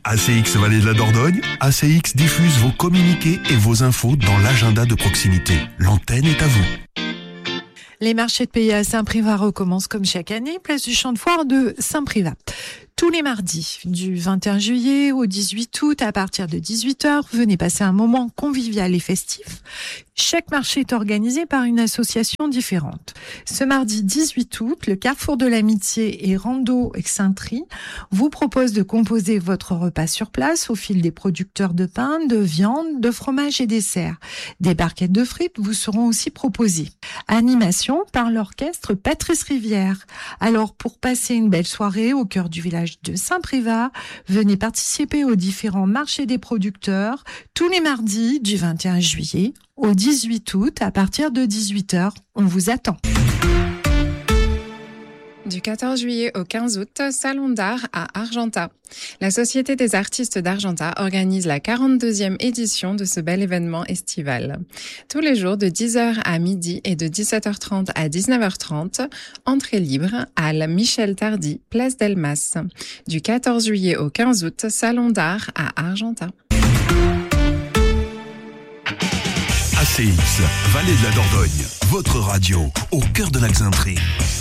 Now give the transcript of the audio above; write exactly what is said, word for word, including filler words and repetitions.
A C X Vallée de la Dordogne, A C X diffuse vos communiqués et vos infos dans l'agenda de proximité. L'antenne est à vous. Les marchés de Pays à Saint-Privat recommencent comme chaque année, place du champ de foire de Saint-Privat. Tous les mardis, du vingt et un juillet au dix-huit août, à partir de dix-huit heures, venez passer un moment convivial et festif. Chaque marché est organisé par une association différente. Ce mardi dix-huit août, le Carrefour de l'Amitié et Rando Excentré vous propose de composer votre repas sur place au fil des producteurs de pain, de viande, de fromage et desserts. Des barquettes de frites vous seront aussi proposées. Animation par l'orchestre Patrice Rivière. Alors, pour passer une belle soirée au cœur du village de Saint-Privat, venez participer aux différents marchés des producteurs tous les mardis du vingt et un juillet au dix-huit août à partir de dix-huit heures. On vous attend. Du quatorze juillet au quinze août, Salon d'art à Argentat. La Société des artistes d'Argentat organise la quarante-deuxième édition de ce bel événement estival. Tous les jours de dix heures à midi et de dix-sept heures trente à dix-neuf heures trente, entrée libre à la Michel Tardy, place Delmas. Du quatorze juillet au quinze août, Salon d'art à Argentat. A C X, Vallée de la Dordogne, votre radio, au cœur de l'Axintré.